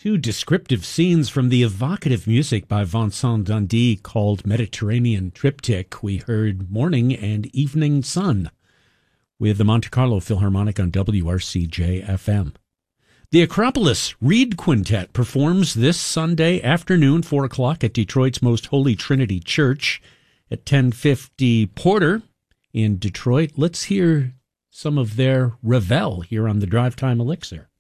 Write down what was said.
Two descriptive scenes from the evocative music by Vincent Dundee called Mediterranean Triptych. We heard Morning and Evening Sun with the Monte Carlo Philharmonic on WRCJ-FM. The Acropolis Reed Quintet performs this Sunday afternoon, 4 o'clock at Detroit's Most Holy Trinity Church at 1050 Porter in Detroit. Let's hear some of their Ravel here on the Drive Time Elixir.